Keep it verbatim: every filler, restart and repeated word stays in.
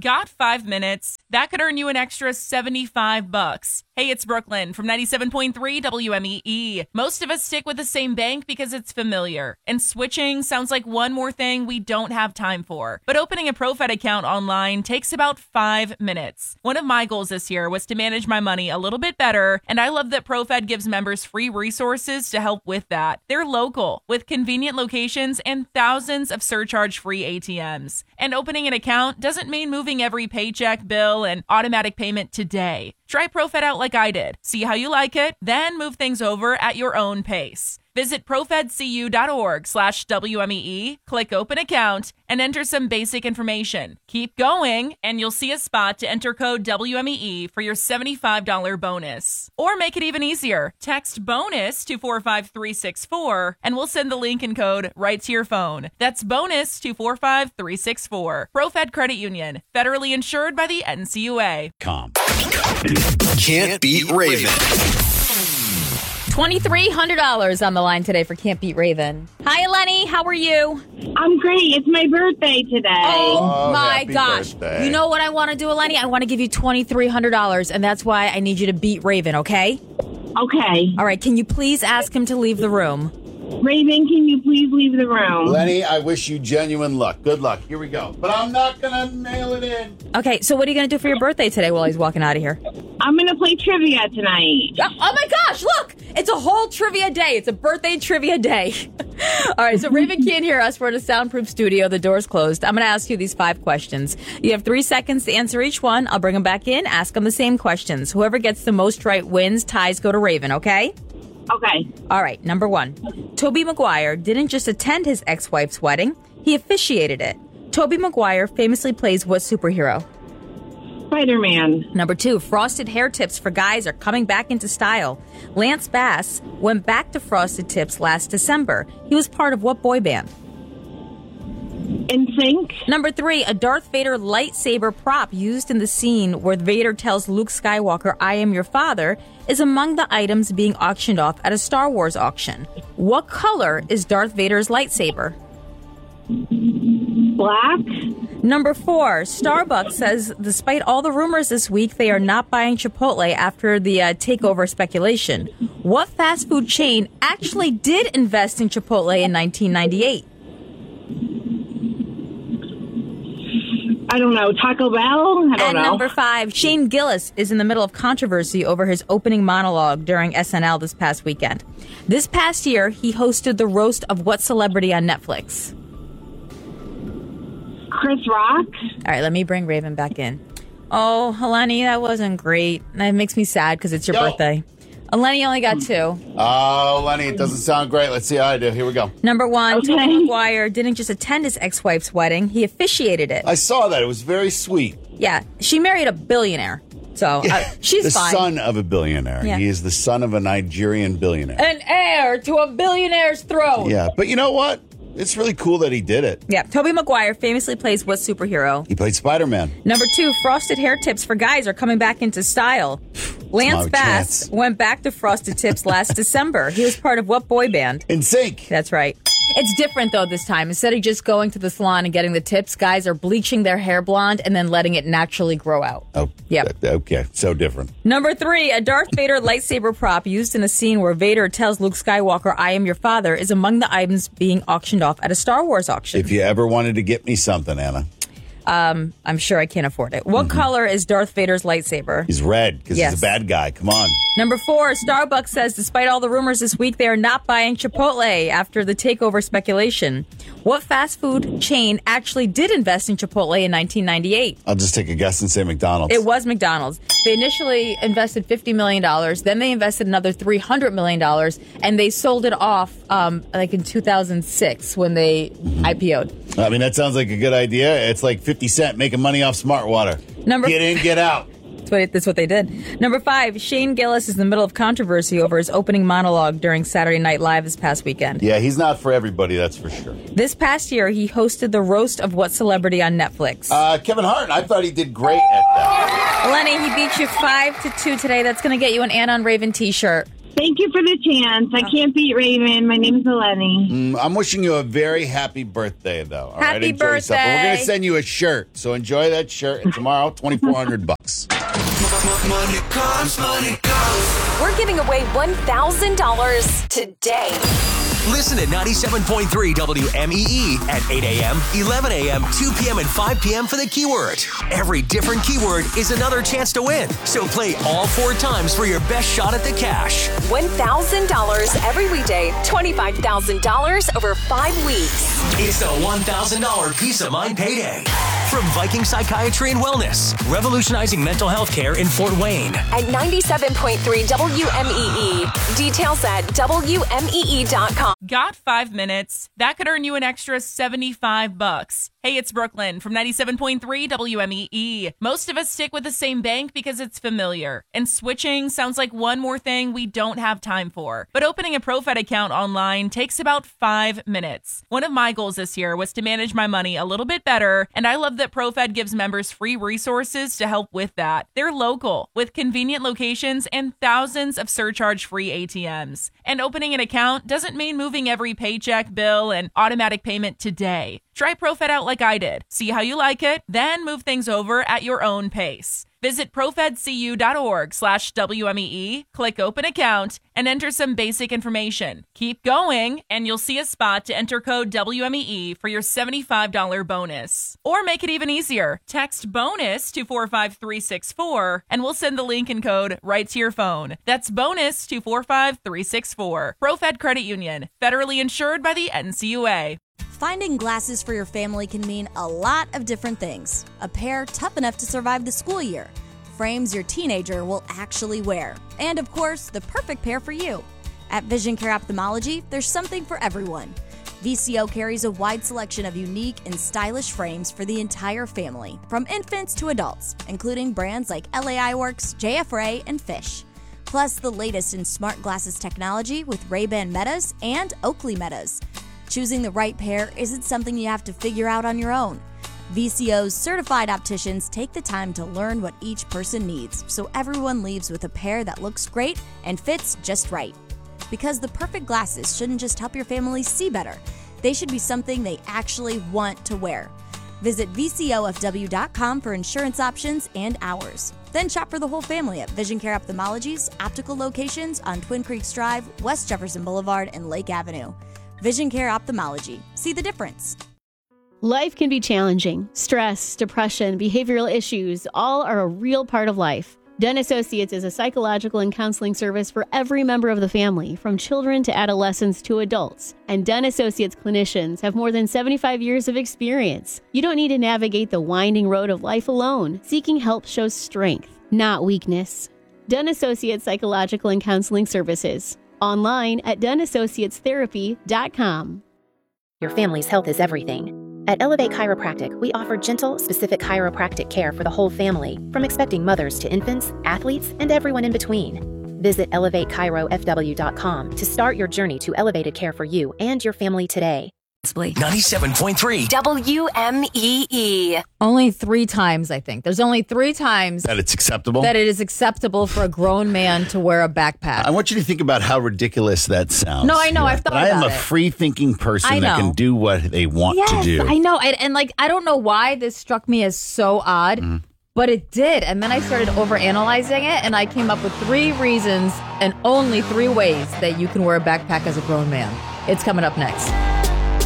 Got five minutes? That could earn you an extra seventy-five bucks. Hey, it's Brooklyn from ninety-seven point three W M E E. Most of us stick with the same bank because it's familiar, and switching sounds like one more thing we don't have time for. But opening a ProFed account online takes about five minutes. One of my goals this year was to manage my money a little bit better, and I love that ProFed gives members free resources to help with that. They're local, with convenient locations and thousands of surcharge-free A T Ms. And opening an account doesn't mean moving every paycheck, bill, and automatic payment today. Try ProFed out like I did. See how you like it, then move things over at your own pace. Visit profedcu.org slash WMEE, click open account, and enter some basic information. Keep going, and you'll see a spot to enter code W M E E for your seventy-five dollars bonus. Or make it even easier. Text BONUS to four five three six four, and we'll send the link and code right to your phone. That's BONUS to four five three six four. ProFed Credit Union, federally insured by the N C U A. Com. Can't beat Raven. twenty-three hundred dollars on the line today for Can't Beat Raven. Hi, Lenny. How are you? I'm great. It's my birthday today. Oh, Oh, my happy gosh. birthday. You know what I want to do, Lenny? I want to give you twenty-three hundred dollars, and that's why I need you to beat Raven, okay? Okay. All right. Can you please ask him to leave the room? Raven, can you please leave the room? Lenny, I wish you genuine luck. Good luck. Here we go. But I'm not going to nail it in. Okay. So what are you going to do for your birthday today while he's walking out of here? I'm going to play trivia tonight. Oh, oh my gosh, look! It's a whole trivia day. It's a birthday trivia day. All right, so Raven can't hear us. We're in a soundproof studio. The door's closed. I'm going to ask you these five questions. You have three seconds to answer each one. I'll bring them back in, ask them the same questions. Whoever gets the most right wins. Ties go to Raven, okay? Okay. All right, number one. Tobey Maguire didn't just attend his ex-wife's wedding. He officiated it. Tobey Maguire famously plays what superhero? Spider-Man. Number two, frosted hair tips for guys are coming back into style. Lance Bass went back to frosted tips last December. He was part of what boy band? In sync. Number three, a Darth Vader lightsaber prop used in the scene where Vader tells Luke Skywalker, "I am your father," is among the items being auctioned off at a Star Wars auction. What color is Darth Vader's lightsaber? Black. Number four, Starbucks says despite all the rumors this week, they are not buying Chipotle after the uh, takeover speculation. What fast food chain actually did invest in Chipotle in nineteen ninety-eight? I don't know. Taco Bell? I don't And know. number five, Shane Gillis is in the middle of controversy over his opening monologue during S N L this past weekend. This past year, he hosted the roast of what celebrity on Netflix? Chris Rock. All right, let me bring Raven back in. Oh, Helene, that wasn't great. That makes me sad because it's your Yo. birthday. Eleni only got two. Oh, Lenny, it doesn't sound great. Let's see how I do. Here we go. Number one, Okay. Tobey Maguire didn't just attend his ex-wife's wedding. He officiated it. I saw that. It was very sweet. Yeah, she married a billionaire. So uh, she's the fine. son of a billionaire. Yeah. He is the son of a Nigerian billionaire. An heir to a billionaire's throne. Yeah, but you know what? It's really cool that he did it. Yeah, Tobey Maguire famously plays what superhero? He played Spider-Man. Number two, frosted hair tips for guys are coming back into style. Lance my Bass chance. went back to frosted tips last December. He was part of what boy band? In sync. That's right. It's different, though, this time. Instead of just going to the salon and getting the tips, guys are bleaching their hair blonde and then letting it naturally grow out. Oh, Yep. th- Okay, so different. Number three, a Darth Vader lightsaber prop used in a scene where Vader tells Luke Skywalker, "I am your father," is among the items being auctioned off at a Star Wars auction. If you ever wanted to get me something, Anna, Um, I'm sure I can't afford it. What color is Darth Vader's lightsaber? he's red because Yes. he's a bad guy. Come on. Number four, Starbucks says despite all the rumors this week, they are not buying Chipotle after the takeover speculation. What fast food chain actually did invest in Chipotle in nineteen ninety-eight? I'll just take a guess and say McDonald's. It was McDonald's. They initially invested fifty million dollars. Then they invested another three hundred million dollars, and they sold it off um, like in two thousand six when they I P O'd. I mean, that sounds like a good idea. It's like fifty cent making money off smart water. Number- Get in, get out. That's what, that's what they did. Number five, Shane Gillis is in the middle of controversy over his opening monologue during Saturday Night Live this past weekend. Yeah, he's not for everybody, that's for sure. This past year, he hosted the roast of what celebrity on Netflix? Uh, Kevin Hart, I thought he did great at that. Lenny, he beat you five to two today. That's going to get you an Anna and Raven t-shirt. Thank you for the chance. I can't beat Raven. My name's Eleni. Mm, I'm wishing you a very happy birthday, though. All Happy right? Enjoy yourself. birthday. And we're going to send you a shirt, so enjoy that shirt. And tomorrow, twenty-four hundred bucks. Money comes, money goes. We're giving away one thousand dollars today. Listen to ninety-seven point three W M E E at eight a.m., eleven a.m., two p.m., and five p.m. for the keyword. Every different keyword is another chance to win. So play all four times for your best shot at the cash. one thousand dollars every weekday, twenty-five thousand dollars over five weeks. It's the one thousand dollars Peace of Mind Payday. From Viking Psychiatry and Wellness, revolutionizing mental health care in Fort Wayne. At ninety-seven point three W M E E. Details at W M E E dot com. Got five minutes? That could earn you an extra seventy-five bucks. Hey, it's Brooklyn from ninety-seven point three W M E E. Most of us stick with the same bank because it's familiar. And switching sounds like one more thing we don't have time for. But opening a ProFed account online takes about five minutes. One of my goals this year was to manage my money a little bit better, and I love that ProFed gives members free resources to help with that. They're local, with convenient locations and thousands of surcharge-free A T Ms. And opening an account doesn't mean moving every paycheck, bill, and automatic payment today. Try ProFed out like I did. See how you like it, then move things over at your own pace. Visit profedcu.org slash WMEE, click open account, and enter some basic information. Keep going, and you'll see a spot to enter code W M E E for your seventy-five dollars bonus. Or make it even easier. Text BONUS to four five three six four, and we'll send the link and code right to your phone. That's BONUS to four five three six four. ProFed Credit Union, federally insured by the N C U A. Finding glasses for your family can mean a lot of different things. A pair tough enough to survive the school year, frames your teenager will actually wear, and of course, the perfect pair for you. At Vision Care Ophthalmology, there's something for everyone. V C O carries a wide selection of unique and stylish frames for the entire family, from infants to adults, including brands like L A Eyeworks, J F Ray, and Fish. Plus, the latest in smart glasses technology with Ray-Ban Metas and Oakley Metas. Choosing the right pair isn't something you have to figure out on your own. V C O's certified opticians take the time to learn what each person needs, so everyone leaves with a pair that looks great and fits just right. Because the perfect glasses shouldn't just help your family see better, they should be something they actually want to wear. Visit V C O F W dot com for insurance options and hours. Then shop for the whole family at Vision Care Ophthalmology's optical locations on Twin Creeks Drive, West Jefferson Boulevard, and Lake Avenue. Vision Care Ophthalmology. See the difference. Life can be challenging. Stress, depression, behavioral issues, all are a real part of life. Den Associates is a psychological and counseling service for every member of the family, from children to adolescents to adults. And Den Associates clinicians have more than seventy-five years of experience. You don't need to navigate the winding road of life alone. Seeking help shows strength, not weakness. Den Associates Psychological and Counseling Services. Online at den associates therapy dot com. Your family's health is everything. At Elevate Chiropractic, we offer gentle, specific chiropractic care for the whole family, from expecting mothers to infants, athletes, and everyone in between. Visit elevate chiro f w dot com to start your journey to elevated care for you and your family today. ninety-seven point three W M E E. Only three times, I think. There's only three times That it's acceptable? that it is acceptable for a grown man to wear a backpack. I want you to think about how ridiculous that sounds. No, I know. I've thought But I am about a it. free-thinking person I that know. can do what they want yes, to do. I know. And, and like, I don't know why this struck me as so odd, Mm. but it did. And then I started overanalyzing it, and I came up with three reasons and only three ways that you can wear a backpack as a grown man. It's coming up next.